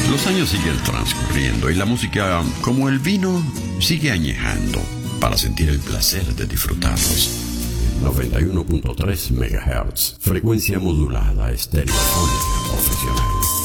Los años siguen transcurriendo y la música, como el vino, sigue añejando para sentir el placer de disfrutarlos. 91.3 MHz, frecuencia modulada estereofónica profesional.